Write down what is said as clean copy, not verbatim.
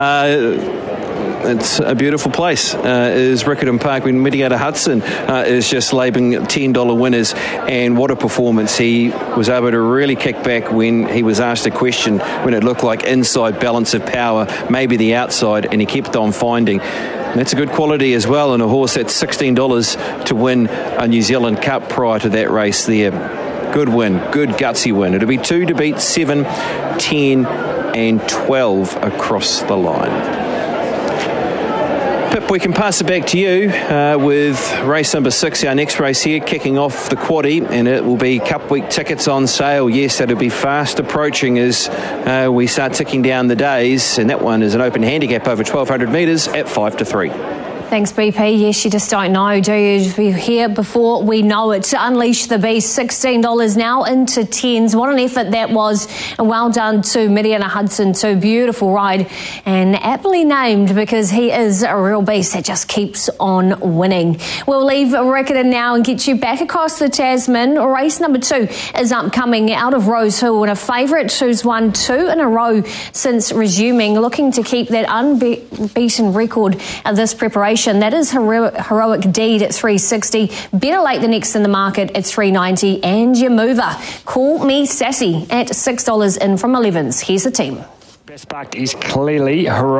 It's a beautiful place, is Riccarton Park, when Mitigator Hudson is just labelling $10 winners, and what a performance. He was able to really kick back when he was asked a question when it looked like inside balance of power, maybe the outside, and he kept on finding. And that's a good quality as well, and a horse that's $16 to win a New Zealand Cup prior to that race there. Good win, good gutsy win. It'll be 2 to beat 7, 10 and 12 across the line. Pip, we can pass it back to you with race number 6, our next race here, kicking off the quaddie, and it will be Cup Week tickets on sale. Yes, that'll be fast approaching as we start ticking down the days, and that one is an open handicap over 1,200 metres at 5 to 3. Thanks, BP. Yes, you just don't know, do you? We're here before we know it. Unleash the Beast, $16 now into 10s. What an effort that was. And well done to Mitigator Hudson too. Beautiful ride. And aptly named because he is a real beast that just keeps on winning. We'll leave Riccarton now and get you back across the Tasman. Race number 2 is upcoming out of Rosehill, and a favourite who's won 2 in a row since resuming, looking to keep that unbeaten record of this preparation. That is Heroic Deed at $360. Better Late Than Next in the market at $390. And your mover, Call Me Sassy at $6 in from 11s. Here's the team. Best backed is clearly Heroic.